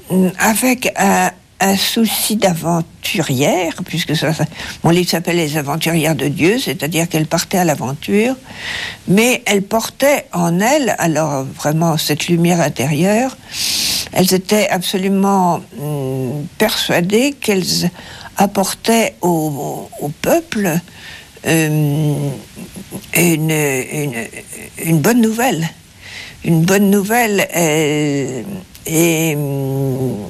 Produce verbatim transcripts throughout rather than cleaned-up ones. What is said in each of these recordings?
avec un, un souci d'aventurière, puisque ça, ça, mon livre s'appelle Les Aventurières de Dieu, c'est-à-dire qu'elle partait à l'aventure, mais elle portait en elle, alors vraiment cette lumière intérieure, elles étaient absolument hum, persuadées qu'elles apportaient au, au peuple euh, une, une, une bonne nouvelle. Une bonne nouvelle euh, et euh,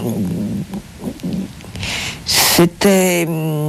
c'était,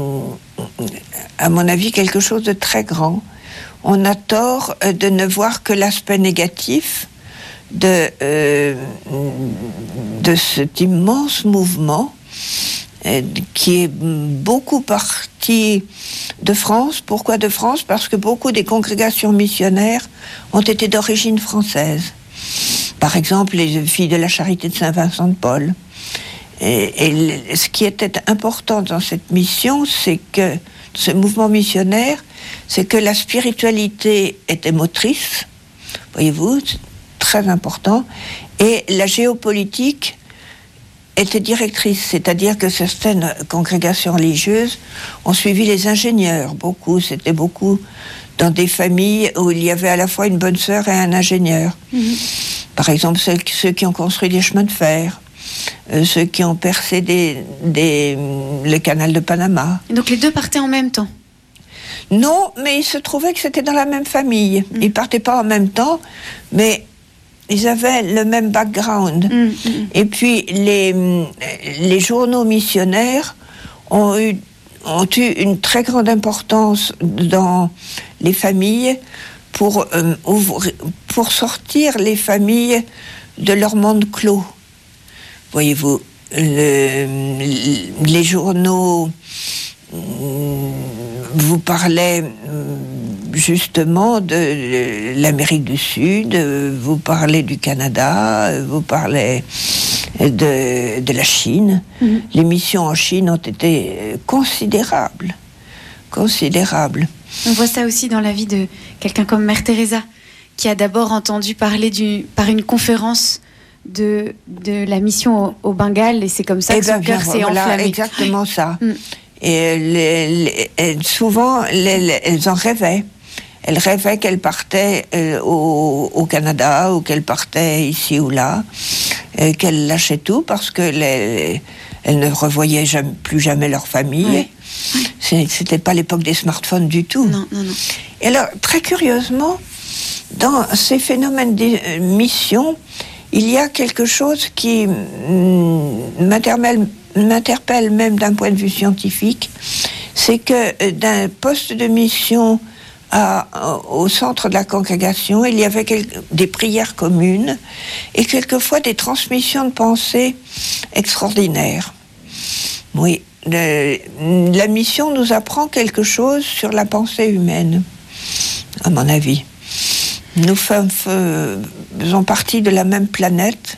à mon avis, quelque chose de très grand. On a tort de ne voir que l'aspect négatif de, euh, de cet immense mouvement euh, qui est beaucoup parti de France. Pourquoi de France ? Parce que beaucoup des congrégations missionnaires ont été d'origine française. Par exemple, les filles de la Charité de Saint-Vincent de Paul. Et, et ce qui était important dans cette mission, c'est que, ce mouvement missionnaire, c'est que la spiritualité était motrice, voyez-vous, très important, et la géopolitique était directrice, c'est-à-dire que certaines congrégations religieuses ont suivi les ingénieurs, beaucoup, c'était beaucoup dans des familles où il y avait à la fois une bonne sœur et un ingénieur. Mmh. Par exemple, ceux, ceux qui ont construit des chemins de fer, euh, ceux qui ont percé des, des, le canal de Panama. Et donc les deux partaient en même temps ? Non, mais il se trouvait que c'était dans la même famille. Mmh. Ils ne partaient pas en même temps, mais ils avaient le même background. Mmh, mmh. Et puis, les, les journaux missionnaires ont eu, ont eu une très grande importance dans les familles pour, euh, ouvrir, pour sortir les familles de leur monde clos. Voyez-vous, le, les journaux vous parlaient justement de l'Amérique du Sud, vous parlez du Canada, vous parlez de, de la Chine. Mmh. Les missions en Chine ont été considérables, considérables. On voit ça aussi dans la vie de quelqu'un comme Mère Teresa, qui a d'abord entendu parler du, par une conférence de, de la mission au, au Bengale, et c'est comme ça que son cœur s'est voilà, enflammé. Exactement ça. Mmh. Et les, les, elles, souvent, les, les, elles en rêvaient. Elles rêvaient qu'elles partaient euh, au, au Canada, ou qu'elles partaient ici ou là, et qu'elles lâchaient tout parce que les, elles ne revoyaient jamais, plus jamais leur famille. Ouais. Ouais. C'était pas l'époque des smartphones du tout. Non, non, non. Et alors, très curieusement, dans ces phénomènes de euh, mission, il y a quelque chose qui mm, m'interpelle, m'interpelle même d'un point de vue scientifique, c'est que d'un poste de mission à, au centre de la congrégation, il y avait quelques, des prières communes et quelquefois des transmissions de pensées extraordinaires. Oui, le, la mission nous apprend quelque chose sur la pensée humaine, à mon avis. Nous faisons partie de la même planète,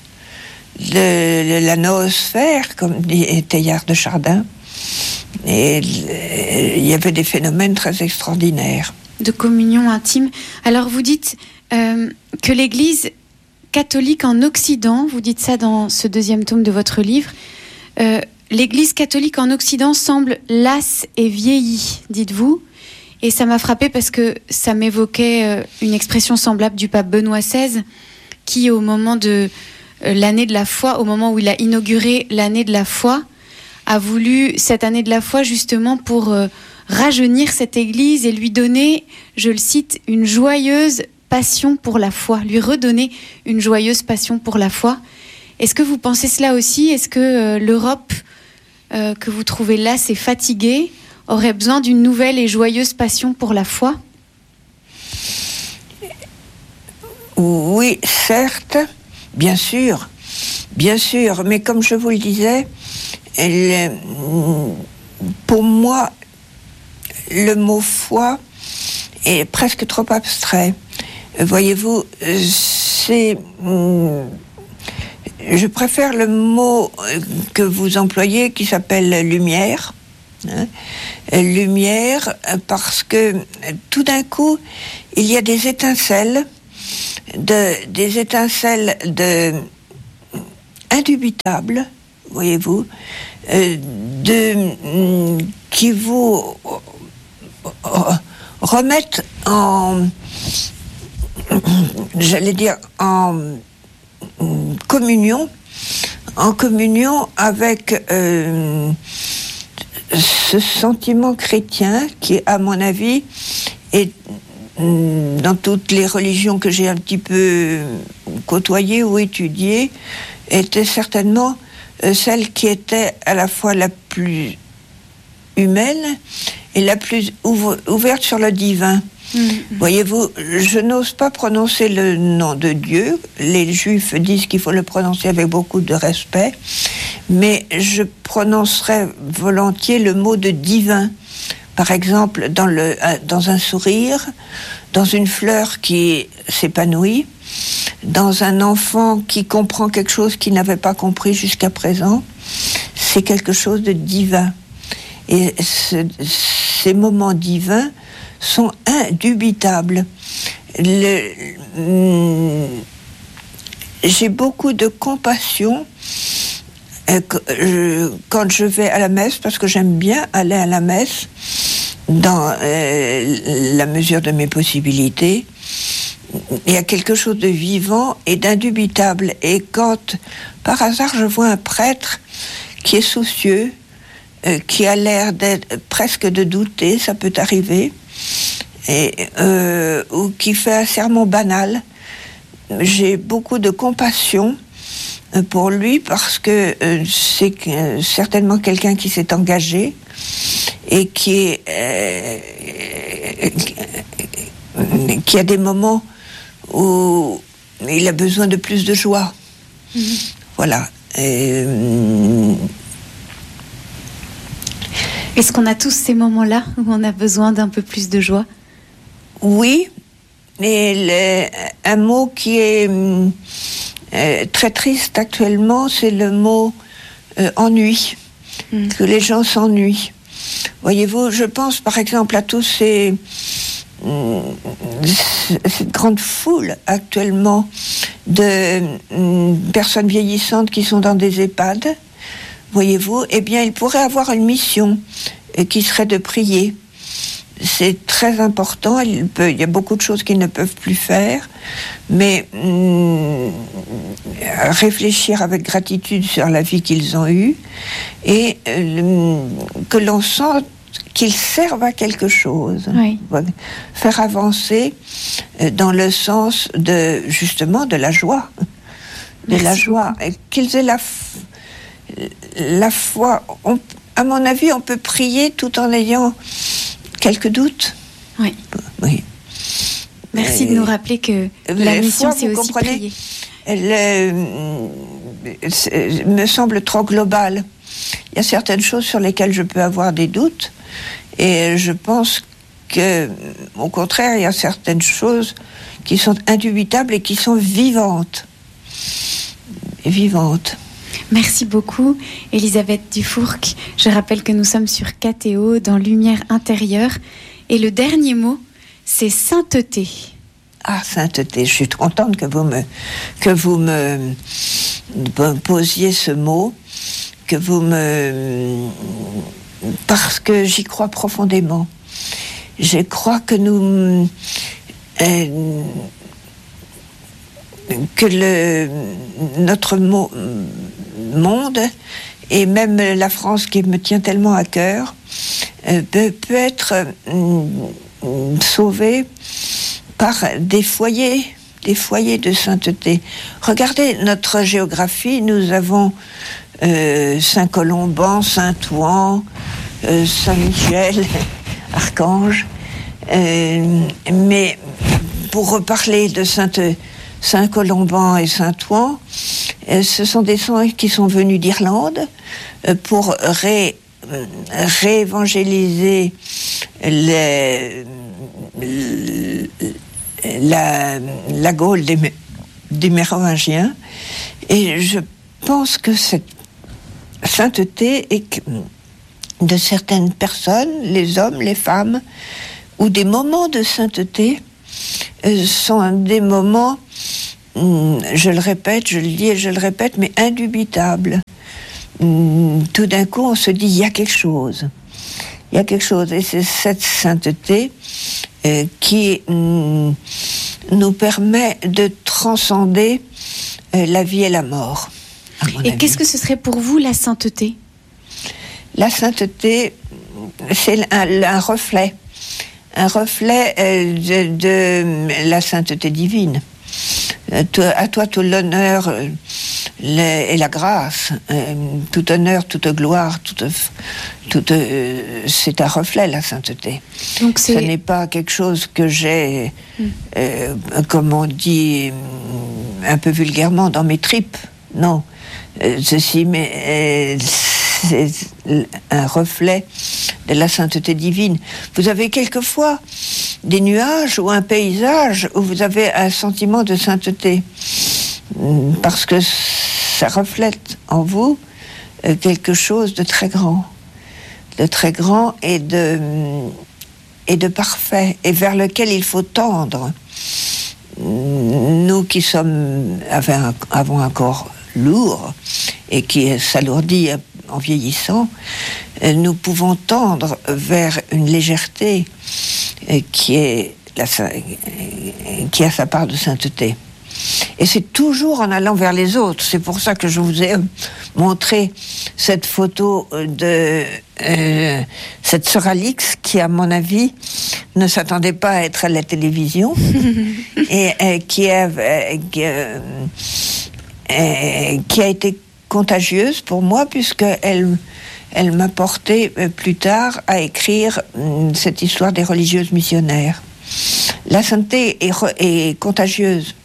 de, de la noosphère, comme dit Teilhard de Chardin, et il y avait des phénomènes très extraordinaires. De communion intime. Alors vous dites euh, que l'Église catholique en Occident, vous dites ça dans ce deuxième tome de votre livre, euh, l'Église catholique en Occident semble lasse et vieillie, dites-vous. Et ça m'a frappée parce que ça m'évoquait euh, une expression semblable du pape Benoît seize, qui au moment de euh, l'année de la foi, au moment où il a inauguré l'année de la foi, a voulu cette année de la foi justement pour euh, rajeunir cette Église et lui donner, je le cite, une joyeuse passion pour la foi, lui redonner une joyeuse passion pour la foi. Est-ce que vous pensez cela aussi ? Est-ce que euh, l'Europe euh, que vous trouvez lasse et fatiguée aurait besoin d'une nouvelle et joyeuse passion pour la foi ? Oui, certes, bien sûr, bien sûr, mais comme je vous le disais, elle, pour moi, le mot foi est presque trop abstrait. Voyez-vous, c'est... Je préfère le mot que vous employez qui s'appelle lumière. Hein, lumière, parce que tout d'un coup, il y a des étincelles, de, des étincelles de indubitables, voyez-vous, euh, de, qui vous remettent en, j'allais dire, en communion, en communion avec euh, ce sentiment chrétien qui, à mon avis, est dans toutes les religions que j'ai un petit peu côtoyées ou étudiées, était certainement euh, celle qui était à la fois la plus humaine et la plus ouv- ouverte sur le divin. Mmh. Voyez-vous, je n'ose pas prononcer le nom de Dieu. Les Juifs disent qu'il faut le prononcer avec beaucoup de respect, mais je prononcerai volontiers le mot de divin. Par exemple, dans, le, dans un sourire, dans une fleur qui s'épanouit, dans un enfant qui comprend quelque chose qu'il n'avait pas compris jusqu'à présent, c'est quelque chose de divin. Et ce, ces moments divins sont indubitables. Le, hum, j'ai beaucoup de compassion euh, quand je vais à la messe, parce que j'aime bien aller à la messe dans euh, la mesure de mes possibilités. Il y a quelque chose de vivant et d'indubitable. Et quand, par hasard, je vois un prêtre qui est soucieux, euh, qui a l'air d'être presque de douter, ça peut arriver, et, euh, ou qui fait un sermon banal, j'ai beaucoup de compassion pour lui parce que euh, c'est euh, certainement quelqu'un qui s'est engagé et qui est, euh, qui a des moments où il a besoin de plus de joie. Mmh. Voilà. Et, euh, Est-ce qu'on a tous ces moments-là où on a besoin d'un peu plus de joie ? Oui. Et le, un mot qui est euh, très triste actuellement, c'est le mot euh, ennui. Mmh. Que les gens s'ennuient. Voyez-vous, je pense par exemple à tous ces cette grande foule actuellement de euh, personnes vieillissantes qui sont dans des EHPAD, voyez-vous, eh bien, ils pourraient avoir une mission euh, qui serait de prier. C'est très important, il, peut, il y a beaucoup de choses qu'ils ne peuvent plus faire, mais euh, réfléchir avec gratitude sur la vie qu'ils ont eue et euh, que l'on sente qu'ils servent à quelque chose, oui. Faire avancer dans le sens de justement de la joie, de Merci la joie, et qu'ils aient la, la foi. On, à mon avis, on peut prier tout en ayant quelques doutes. Oui. Oui. Merci et de nous rappeler que la mission, foi, c'est aussi comprenez, prier. Elle me semble trop globale. Il y a certaines choses sur lesquelles je peux avoir des doutes. Et je pense que, au contraire, il y a certaines choses qui sont indubitables et qui sont vivantes. Et vivantes. Merci beaucoup, Elisabeth Dufourcq. Je rappelle que nous sommes sur K T O, dans Lumière intérieure. Et le dernier mot, c'est sainteté. Ah, sainteté. Je suis contente que vous me, que vous me, me posiez ce mot, que vous me... parce que j'y crois profondément. Je crois que nous... Euh, que le, notre mo- monde, et même la France qui me tient tellement à cœur, euh, peut, peut être euh, sauvée par des foyers, des foyers de sainteté. Regardez notre géographie, nous avons euh, Saint-Colomban, Saint-Ouen, euh, Saint-Michel, Archange, euh, mais pour reparler de Sainte, Saint-Colomban et Saint-Ouen, euh, ce sont des saints qui sont venus d'Irlande euh, pour ré, euh, réévangéliser les, les, la, la Gaule des, des Mérovingiens. Et je pense que cette sainteté est de certaines personnes, les hommes, les femmes, ou des moments de sainteté euh, sont des moments je le répète, je le dis et je le répète, mais indubitable. Tout d'un coup, on se dit, il y a quelque chose. Il y a quelque chose. Et c'est cette sainteté euh, qui euh, nous permet de transcender euh, la vie et la mort. Et avis. Qu'est-ce que ce serait pour vous, la sainteté ? La sainteté, c'est un, un reflet. Un reflet euh, de, de la sainteté divine. Euh, à toi tout l'honneur euh, les, et la grâce, euh, tout honneur, toute gloire, toute, toute, euh, c'est un reflet, la sainteté. Donc c'est... Ce n'est pas quelque chose que j'ai, mm. euh, comme on dit un peu vulgairement, dans mes tripes. Non, euh, ceci, mais euh, c'est un reflet de la sainteté divine. Vous avez quelquefois des nuages ou un paysage où vous avez un sentiment de sainteté, parce que ça reflète en vous quelque chose de très grand, de très grand et de, et de parfait, et vers lequel il faut tendre. Nous qui sommes, avons un corps lourd et qui s'alourdit en vieillissant, nous pouvons tendre vers une légèreté qui est la, qui a sa part de sainteté. Et c'est toujours en allant vers les autres. C'est pour ça que je vous ai montré cette photo de euh, cette sœur Alix qui, à mon avis, ne s'attendait pas à être à la télévision et euh, qui, a, euh, qui, euh, euh, qui a été contagieuse pour moi, puisqu'elle elle m'a porté euh, plus tard à écrire euh, cette histoire des religieuses missionnaires. La sainteté est, re- est contagieuse.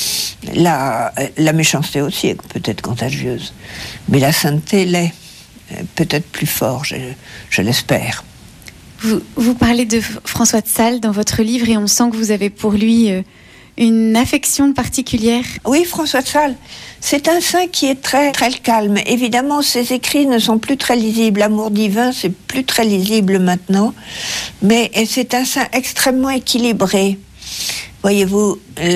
La, la méchanceté aussi est peut-être contagieuse. Mais la sainteté l'est. Peut-être plus fort, je, je l'espère. Vous, vous parlez de François de Sales dans votre livre et on sent que vous avez pour lui euh, une affection particulière. Oui, François de Sales, c'est un saint qui est très, très calme. Évidemment, ses écrits ne sont plus très lisibles. L'amour divin, c'est plus très lisible maintenant. Mais c'est un saint extrêmement équilibré. Voyez-vous,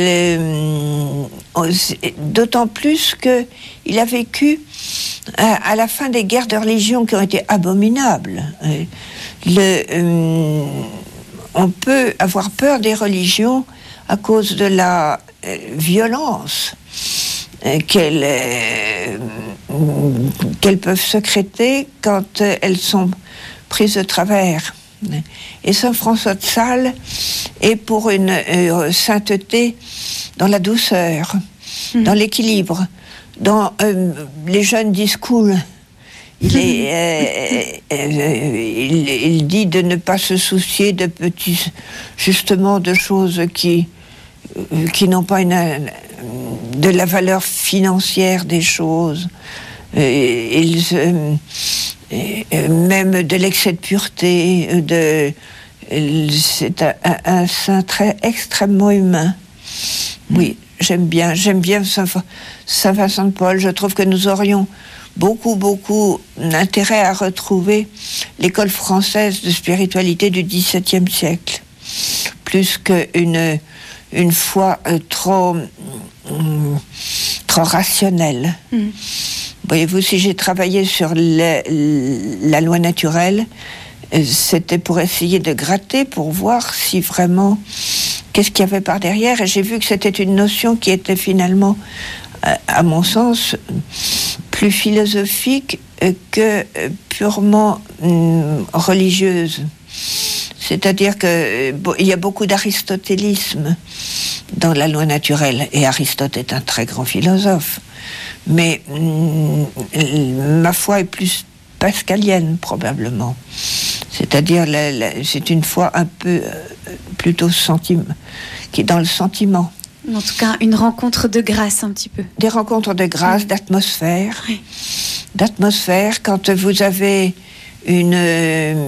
le, d'autant plus qu'il a vécu à, à la fin des guerres de religion qui ont été abominables. Le, euh, on peut avoir peur des religions à cause de la euh, violence euh, qu'elles, euh, qu'elles peuvent sécréter quand euh, elles sont prises de travers. Et Saint François de Sales est pour une euh, sainteté dans la douceur, mmh. dans l'équilibre, dans euh, les jeunes disent cool. Il, est, euh, euh, il, il dit de ne pas se soucier de petits, justement, de choses qui, euh, qui n'ont pas une, de la valeur financière des choses. Euh, il euh, Et même de l'excès de pureté, de, c'est un, un saint très extrêmement humain. Oui, j'aime bien, j'aime bien Saint, Saint Vincent de Paul. Je trouve que nous aurions beaucoup, beaucoup intérêt à retrouver l'école française de spiritualité du dix-septième siècle, plus qu'une une foi trop, trop rationnelle. Mm. Voyez-vous, si j'ai travaillé sur la, la loi naturelle, c'était pour essayer de gratter, pour voir si vraiment, qu'est-ce qu'il y avait par derrière. Et j'ai vu que c'était une notion qui était finalement, à mon sens, plus philosophique que purement hum, religieuse. C'est-à-dire qu'il y a beaucoup d'aristotélisme dans la loi naturelle. Et Aristote est un très grand philosophe. Mais mm, ma foi est plus pascalienne, probablement. C'est-à-dire, la, la, c'est une foi un peu euh, plutôt sentiment, qui est dans le sentiment. En tout cas, une rencontre de grâce, un petit peu. Des rencontres de grâce, oui. d'atmosphère. Oui. D'atmosphère, quand vous avez une, euh,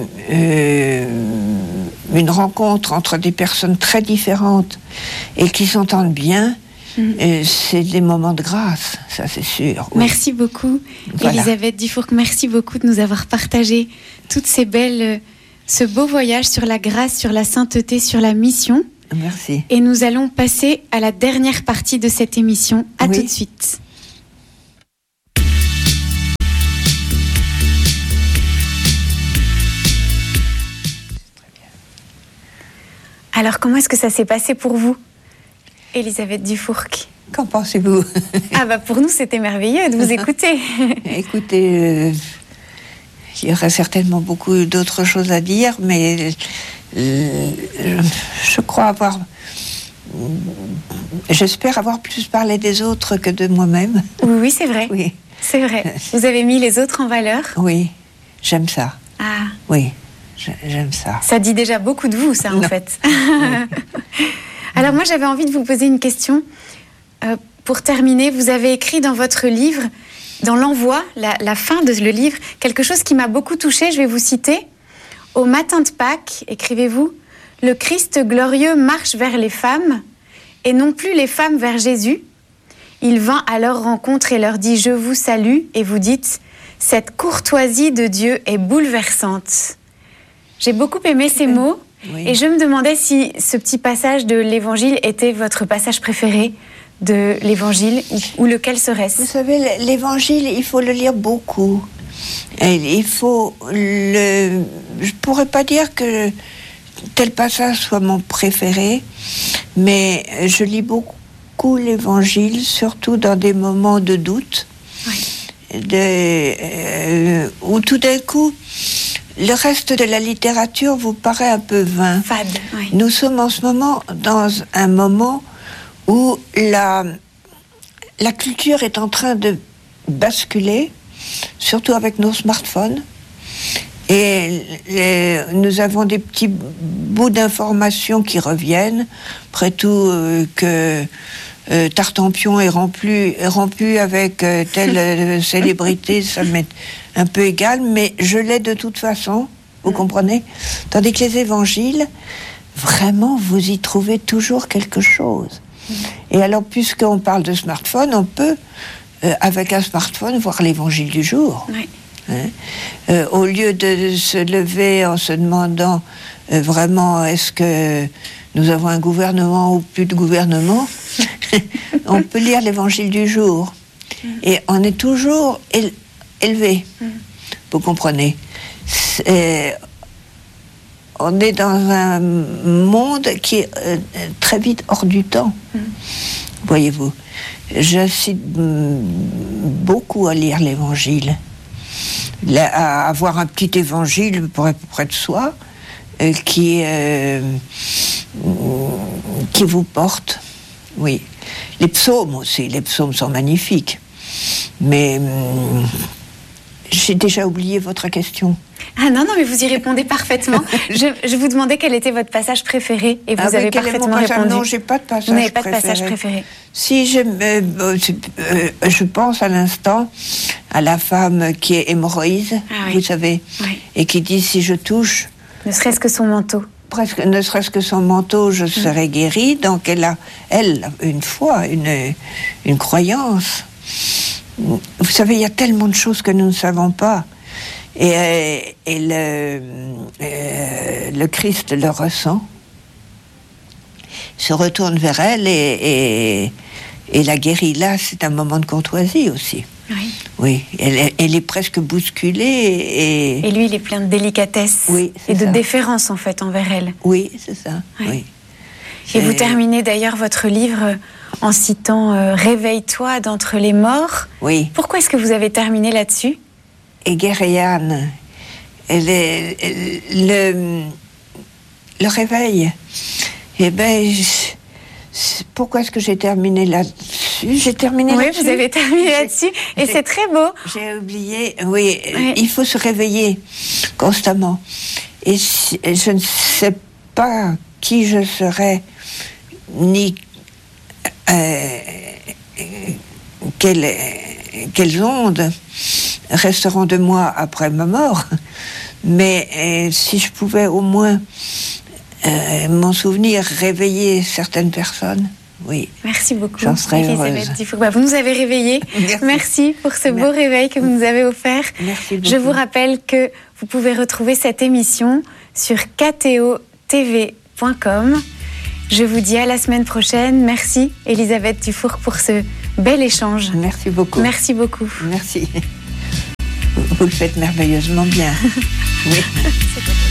une rencontre entre des personnes très différentes et qui s'entendent bien, Mmh. c'est des moments de grâce, ça c'est sûr. Oui. Merci beaucoup, voilà. Elisabeth Dufourcq. Merci beaucoup de nous avoir partagé toutes ces belles, ce beau voyage sur la grâce, sur la sainteté, sur la mission. Merci. Et nous allons passer à la dernière partie de cette émission. À Oui. tout de suite. Alors, comment est-ce que ça s'est passé pour vous, Elisabeth Dufourcq? Qu'en pensez-vous? Ah bah pour nous, c'était merveilleux de vous écouter. Écoutez, euh, il y aurait certainement beaucoup d'autres choses à dire, mais euh, je crois avoir... J'espère avoir plus parlé des autres que de moi-même. Oui, oui, c'est vrai. Oui. C'est vrai. Vous avez mis les autres en valeur. Oui, j'aime ça. Ah. Oui, j'aime ça. Ça dit déjà beaucoup de vous, ça, en Non. fait. Alors moi, j'avais envie de vous poser une question. Euh, pour terminer, vous avez écrit dans votre livre, dans l'envoi, la, la fin de le livre, quelque chose qui m'a beaucoup touchée. Je vais vous citer. Au matin de Pâques, écrivez-vous, le Christ glorieux marche vers les femmes et non plus les femmes vers Jésus. Il vint à leur rencontre et leur dit « Je vous salue » et vous dites « Cette courtoisie de Dieu est bouleversante ». J'ai beaucoup aimé ces mots Oui. et je me demandais si ce petit passage de l'Évangile était votre passage préféré de l'Évangile ou, ou lequel serait-ce? Vous savez, l'Évangile, il faut le lire beaucoup. Et il faut le... Je pourrais pas dire que tel passage soit mon préféré, mais je lis beaucoup l'Évangile, surtout dans des moments de doute, Oui. de, euh, où tout d'un coup, le reste de la littérature vous paraît un peu vain. Fade, oui. Nous sommes en ce moment dans un moment où la, la culture est en train de basculer, surtout avec nos smartphones. Et les, nous avons des petits bouts d'informations qui reviennent. Après tout, euh, que euh, Tartampion est rompu, est rompu avec euh, telle euh, célébrité, ça m'est un peu égal, mais je l'ai de toute façon, vous comprenez? Tandis que les évangiles, vraiment, vous y trouvez toujours quelque chose. Et alors, puisqu'on parle de smartphone, on peut, euh, avec un smartphone, voir l'évangile du jour. Oui. Hein, euh, au lieu de se lever en se demandant euh, vraiment est-ce que nous avons un gouvernement ou plus de gouvernement, on peut lire l'évangile du jour. Et on est toujours éle- élevé. Vous comprenez? C'est, on est dans un monde qui est euh, très vite hors du temps. Voyez-vous, j'incite mm, beaucoup à lire l'évangile. Là, à avoir un petit évangile près, près de soi euh, qui, euh, qui vous porte. Oui. Les psaumes aussi, les psaumes sont magnifiques. Mais hum, j'ai déjà oublié votre question. Ah non, non, mais vous y répondez parfaitement. je, je vous demandais quel était votre passage préféré et vous Ah oui, avez quel est mon parfaitement passage? répondu. Non, j'ai pas de passage Vous n'avez pas préféré. de passage préféré. Si j'aime, euh, euh, euh, je pense à l'instant à la femme qui est hémorroïde, Ah oui. vous savez, Oui. et qui dit si je touche Ne serait-ce que son manteau. presque, ne serait-ce que son manteau, je serai guérie. Donc elle a, elle, une foi, une, une croyance. Vous savez, il y a tellement de choses que nous ne savons pas. Et, euh, et le, euh, le Christ le ressent, se retourne vers elle et, et, et la guérit. Là, c'est un moment de courtoisie aussi. Oui. Oui, elle, est- elle est presque bousculée et... Et lui, il est plein de délicatesse Oui, c'est et de ça. déférence, en fait, envers elle. Oui, c'est ça, Oui. oui. Et vous Et- terminez d'ailleurs votre livre en citant euh, « Réveille-toi d'entre les morts ». Oui. Pourquoi est-ce que vous avez terminé là-dessus? Et Guéréane, elle est, elle- le, le réveil, eh ben, je- c'est- pourquoi est-ce que j'ai terminé là-dessus? J'ai terminé Oui, là-dessus. vous avez terminé J'ai- là-dessus et j'ai- c'est très beau. J'ai oublié, oui, Oui. il faut se réveiller constamment. Et si- je ne sais pas qui je serai, ni euh, quelles, quelles ondes resteront de moi après ma mort. Mais euh, si je pouvais au moins euh, m'en souvenir, réveiller certaines personnes, oui. Merci beaucoup, J'en serais Elisabeth heureuse. Dufourcq. Bah, vous nous avez réveillés. Merci. Merci pour ce beau Merci. réveil que vous nous avez offert. Merci beaucoup. Je vous rappelle que vous pouvez retrouver cette émission sur k t o t v point com Je vous dis à la semaine prochaine. Merci Elisabeth Dufourcq pour ce bel échange. Merci beaucoup. Merci beaucoup. Merci. Vous le faites merveilleusement bien. Oui.